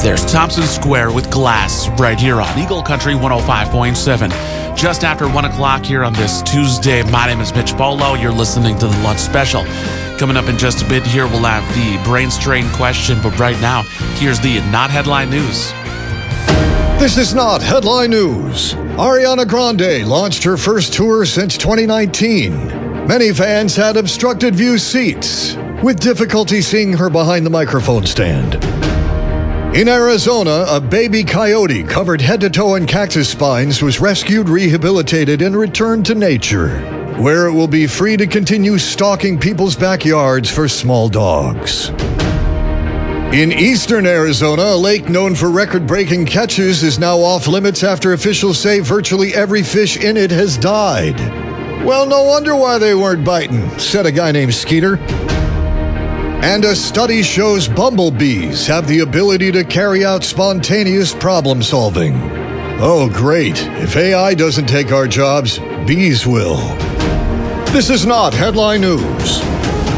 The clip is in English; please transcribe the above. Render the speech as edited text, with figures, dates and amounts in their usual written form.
There's Thompson Square with Glass right here on Eagle Country 105.7. Just after 1 o'clock here on this Tuesday. My name is Mitch Bolo. You're listening to the Lunch Special. Coming up in just a bit here, we'll have the brain strain question. But right now, here's the Not Headline News. This is Not Headline News. Ariana Grande launched her first tour since 2019. Many fans had obstructed view seats, with difficulty seeing her behind the microphone stand. In Arizona, a baby coyote covered head to toe in cactus spines was rescued, rehabilitated, and returned to nature, where it will be free to continue stalking people's backyards for small dogs. In eastern Arizona, a lake known for record-breaking catches is now off limits after officials say virtually every fish in it has died. Well, no wonder why they weren't biting, said a guy named Skeeter. And a study shows bumblebees have the ability to carry out spontaneous problem solving. Oh, great. If AI doesn't take our jobs, bees will. This is Not Headline News.